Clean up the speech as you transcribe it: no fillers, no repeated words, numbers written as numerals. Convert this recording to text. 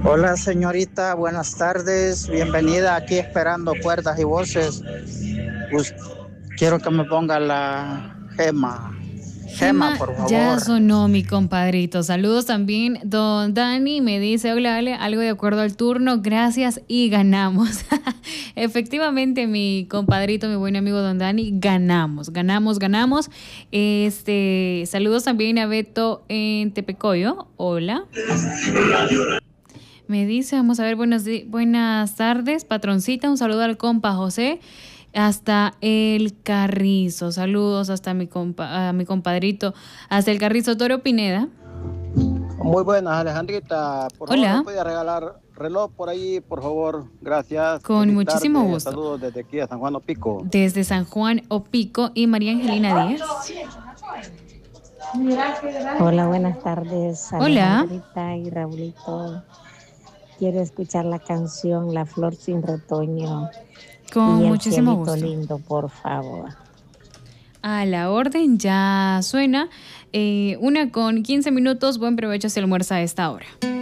Hola señorita, buenas tardes, bienvenida aquí esperando cuerdas y voces. Pues, quiero que me ponga la gema, gema Gema por ya favor. sonó, mi compadrito. Saludos también. Don Dani me dice, hola, Ale, algo de acuerdo al turno, gracias y ganamos. Efectivamente, mi compadrito, mi buen amigo Don Dani, ganamos. Saludos también a Beto en Tepecoyo. Hola. Me dice, vamos a ver, buenas tardes, patroncita, un saludo al compa José, hasta el Carrizo, saludos hasta a mi compadrito, hasta el Carrizo Toro Pineda. Muy buenas, Alejandrita. Por favor, ¿me Hola, puede regalar reloj por ahí? Por favor, gracias. con Feliz muchísimo tarde. gusto. Saludos desde aquí a San Juan Opico. Desde San Juan Opico y María Angelina Díaz. Hola, buenas tardes, Hola, Alejandrita y Raulito. Quiero escuchar la canción La Flor sin Retoño con y El muchísimo Cielito gusto. Lindo, por favor. A la orden ya suena. 1:15, buen provecho si almuerza a esta hora.